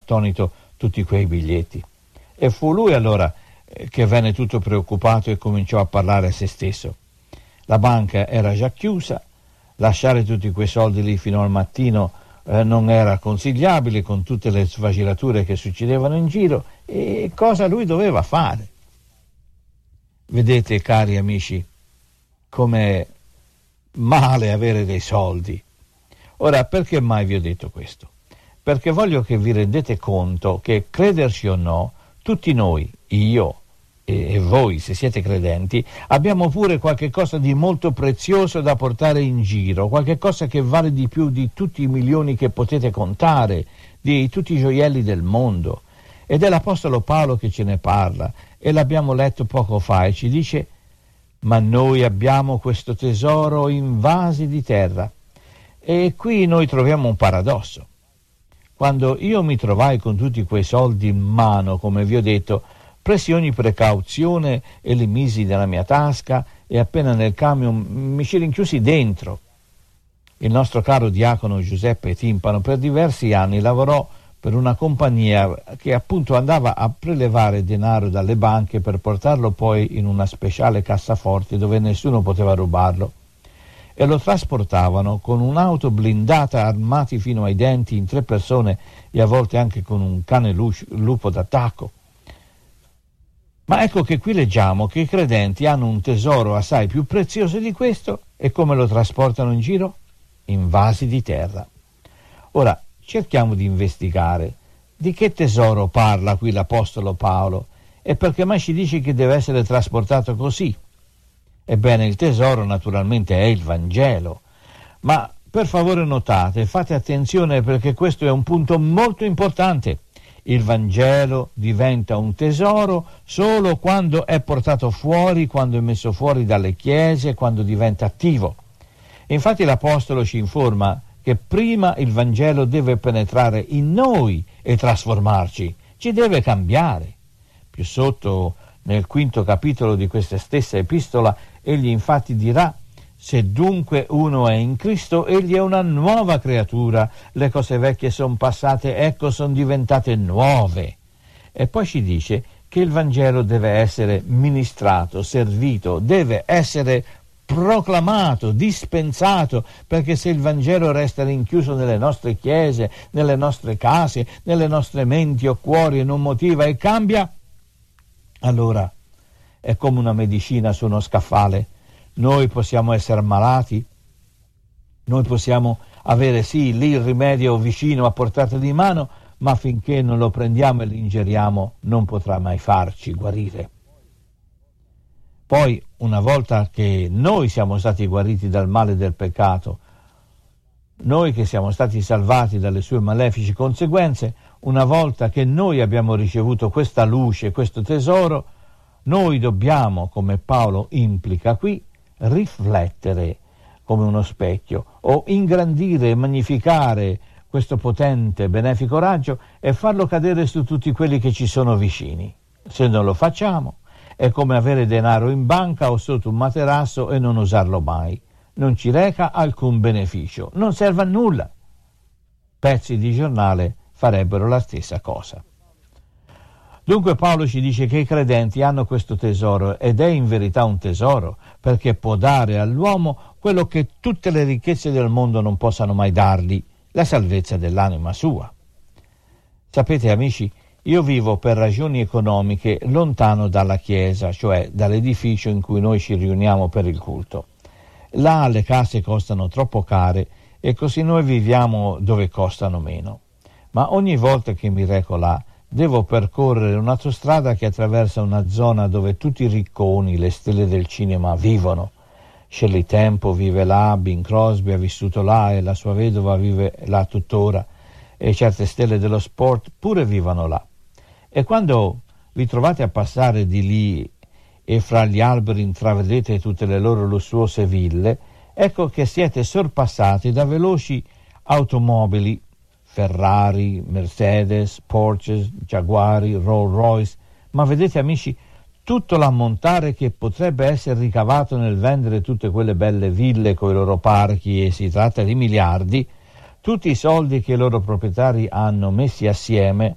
attonito tutti quei biglietti. E fu lui allora che venne tutto preoccupato e cominciò a parlare a se stesso. La banca era già chiusa, lasciare tutti quei soldi lì fino al mattino non era consigliabile con tutte le svacilature che succedevano in giro, e cosa lui doveva fare? Vedete, cari amici, com'è male avere dei soldi. Ora, perché mai vi ho detto questo? Perché voglio che vi rendete conto che, crederci o no, tutti noi, io e voi, se siete credenti, abbiamo pure qualche cosa di molto prezioso da portare in giro, qualche cosa che vale di più di tutti i milioni che potete contare, di tutti i gioielli del mondo. Ed è l'Apostolo Paolo che ce ne parla, e l'abbiamo letto poco fa, e ci dice: ma noi abbiamo questo tesoro in vasi di terra. E qui noi troviamo un paradosso. Quando io mi trovai con tutti quei soldi in mano, come vi ho detto, presi ogni precauzione e li misi nella mia tasca, e appena nel camion mi ci rinchiusi dentro. Il nostro caro diacono Giuseppe Timpano per diversi anni lavorò per una compagnia che appunto andava a prelevare denaro dalle banche per portarlo poi in una speciale cassaforte dove nessuno poteva rubarlo, e lo trasportavano con un'auto blindata, armati fino ai denti, in 3 persone, e a volte anche con un cane lupo d'attacco. Ma ecco che qui leggiamo che i credenti hanno un tesoro assai più prezioso di questo, e come lo trasportano in giro? In vasi di terra. Ora, cerchiamo di investigare di che tesoro parla qui l'Apostolo Paolo, e perché mai ci dice che deve essere trasportato così. Ebbene, il tesoro naturalmente è il Vangelo, ma per favore notate, fate attenzione, perché questo è un punto molto importante. Il Vangelo diventa un tesoro solo quando è portato fuori, quando è messo fuori dalle chiese, quando diventa attivo. Infatti l'Apostolo ci informa che prima il Vangelo deve penetrare in noi e trasformarci, ci deve cambiare. Più sotto, nel 5° capitolo di questa stessa epistola, egli infatti dirà: se dunque uno è in Cristo, egli è una nuova creatura, le cose vecchie sono passate, ecco sono diventate nuove. E poi ci dice che il Vangelo deve essere ministrato, servito, deve essere proclamato, dispensato, perché se il Vangelo resta rinchiuso nelle nostre chiese, nelle nostre case, nelle nostre menti o cuori e non motiva e cambia, allora è come una medicina su uno scaffale. Noi possiamo essere malati, noi possiamo avere sì lì il rimedio vicino a portata di mano, ma finché non lo prendiamo e lo ingeriamo non potrà mai farci guarire. Poi, una volta che noi siamo stati guariti dal male del peccato, noi che siamo stati salvati dalle sue malefiche conseguenze, una volta che noi abbiamo ricevuto questa luce, questo tesoro, noi dobbiamo, come Paolo implica qui, riflettere come uno specchio, o ingrandire e magnificare questo potente, benefico raggio e farlo cadere su tutti quelli che ci sono vicini. Se non lo facciamo, è come avere denaro in banca o sotto un materasso e non usarlo mai. Non ci reca alcun beneficio, non serve a nulla. Pezzi di giornale farebbero la stessa cosa. Dunque Paolo ci dice che i credenti hanno questo tesoro, ed è in verità un tesoro, perché può dare all'uomo quello che tutte le ricchezze del mondo non possano mai dargli, la salvezza dell'anima sua. Sapete, amici, io vivo per ragioni economiche lontano dalla chiesa, cioè dall'edificio in cui noi ci riuniamo per il culto. Là le case costano troppo care e così noi viviamo dove costano meno. Ma ogni volta che mi reco là, devo percorrere un'autostrada che attraversa una zona dove tutti i ricconi, le stelle del cinema, vivono. Shirley Temple vive là, Bing Crosby ha vissuto là e la sua vedova vive là tuttora, e certe stelle dello sport pure vivono là. E quando vi trovate a passare di lì e fra gli alberi intravedete tutte le loro lussuose ville, ecco che siete sorpassati da veloci automobili, Ferrari, Mercedes, Porsche, Jaguari, Rolls Royce, ma vedete, amici, tutto l'ammontare che potrebbe essere ricavato nel vendere tutte quelle belle ville coi loro parchi, e si tratta di miliardi, tutti i soldi che i loro proprietari hanno messi assieme